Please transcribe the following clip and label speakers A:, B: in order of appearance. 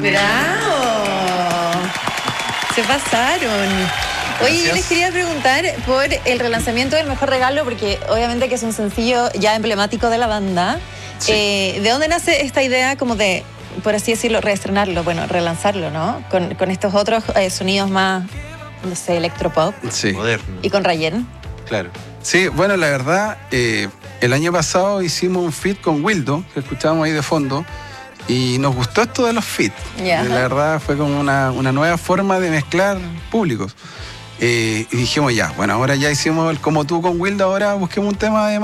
A: ¡Bravo! Se pasaron. Oye, yo les quería preguntar por el relanzamiento del Mejor Regalo, porque obviamente que es un sencillo ya emblemático de la banda. Sí. ¿De dónde nace esta idea como de, por así decirlo, reestrenarlo, bueno, relanzarlo, ¿no? Con estos otros sonidos más, no sé, electropop.
B: Sí.
C: Moderno.
A: Y con Rayen.
B: Claro. Sí, bueno, la verdad, el año pasado hicimos un feat con Wildo, que escuchábamos ahí de fondo, y nos gustó esto de los feats.
A: Yeah.
B: La verdad fue como una nueva forma de mezclar públicos. Y dijimos ya, bueno, ahora ya hicimos el Como Tú con Wildo, ahora busquemos un tema de